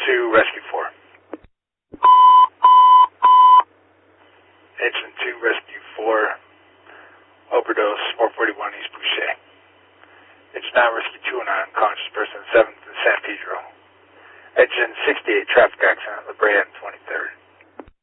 2, Rescue 4. Engine 2, Rescue 4. Overdose, 441 East Boucher. Engine 9, Rescue 2, and unconscious person, 7th and San Pedro. Engine 68, traffic accident, La Brea and 20.